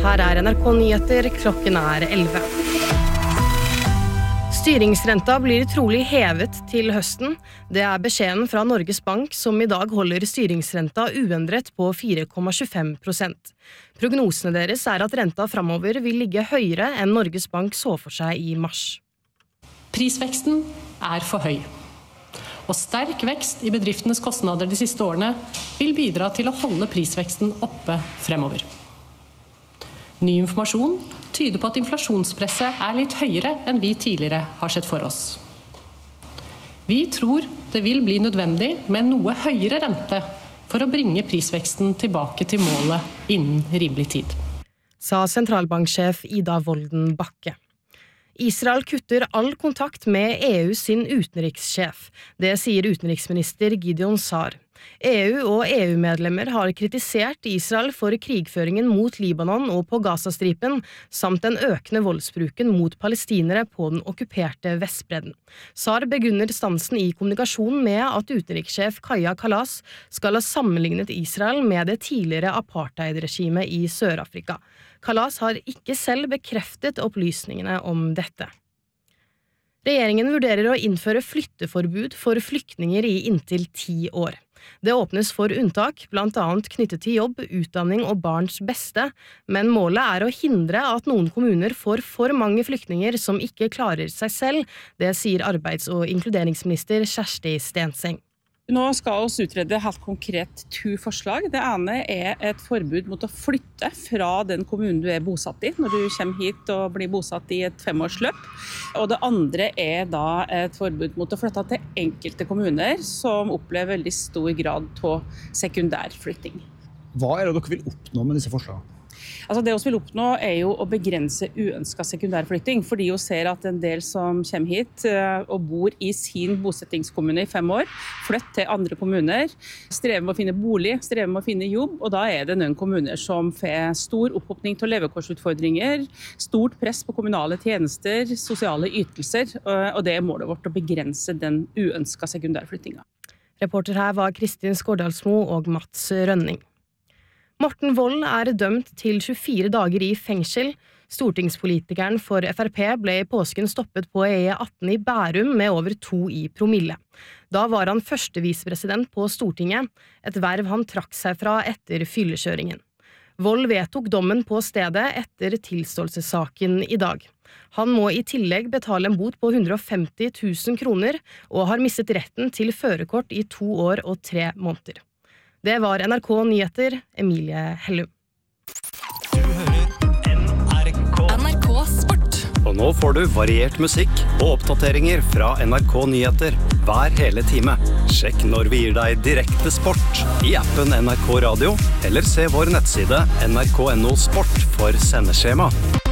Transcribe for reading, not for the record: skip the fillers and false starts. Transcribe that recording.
Her NRK Nyheter, klokken 11. Styringsrenta blir trolig hevet til høsten. Det beskjeden fra Norges Bank, som I dag holder styringsrenta uendret på 4,25%. Prognosene deres at renta fremover vil ligge høyere enn Norges Bank så for seg I mars. Prisveksten for høy. Og sterk vekst I bedriftenes kostnader de siste årene vil bidra til å holde prisveksten oppe fremover. Ny informasjon tyder på at inflasjonspresset litt høyere enn vi tidligere har sett for oss. Vi tror det vil bli nødvendig med noe høyere rente for å bringe prisveksten tilbake til målet innen rimelig tid. Sa sentralbanksjef Ida Wolden Bakke. Israel kutter all kontakt med EU sin utenrikssjef. Det sier utenriksminister Gideon Sa'ar. EU og EU-medlemmer har kritisert Israel for krigføringen mot Libanon og på Gazastripen, samt den økende voldsbruken mot palestinere på den okkuperte Vestbredden. Sa'ar begrunner stansen I kommunikasjon med at utenrikssjef Kaja Kalas skal ha sammenlignet Israel med det tidligere apartheidregimet I Sør-Afrika. Kalas har ikke selv bekreftet opplysningene om dette. Regjeringen vurderer å innføre flytteforbud for flyktninger I inntil 10 år. Det åpnes for unntak, blant annet knyttet til jobb, utdanning og barns beste, men målet å hindre at noen kommuner får for mange flyktninger som ikke klarer seg selv, det sier arbeids- og inkluderingsminister Kjersti Stenseng. Nå skal vi utrede helt konkret 2 forslag. Det ene et forbud mot å flytte fra den kommunen du bosatt I, når du kommer hit og blir bosatt I et 5-årsløp. Og det andre da et forbud mot å flytte til enkelte kommuner som opplever veldig stor grad av sekundærflytting. Hva det dere vil oppnå med disse forslagene? Altså det vi vil oppnå jo å begrense uønsket sekundærflytting, fordi vi ser at en del som kommer hit og bor I sin bosettingskommune I 5 år, flytter til andre kommuner, strever med å finne bolig, strever med å finne jobb, og da det noen kommuner som får stor opphopning til levekårsutfordringer, stort press på kommunale tjenester, sosiale ytelser, og det målet vårt å begrense den uønsket sekundærflyttingen. Reporter her var Kristin Skårdalsmo og Mats Rønning. Morten Wold dømt til 24 dager I fengsel. Stortingspolitikeren for FrP ble I påsken stoppet på E18 I Bærum med over 2 I promille. Da var han første visepresident på Stortinget, et verv han trakk seg fra etter fyllekjøringen. Wold vedtok dommen på stedet etter tilståelsessaken I dag. Han må I tillegg betale en bot på 150 000 kroner og har mistet retten til førerkort I 2 år og 3 måneder. Det var NRK Nyheter, Emilie Hellum. Du hører NRK Sport. Og nå får du variert musikk og oppdateringer fra NRK Nyheter hver hele time. Sjekk når vi gir deg direkte sport I appen NRK Radio, eller se vår nettside nrk.no sport for sendeskjema.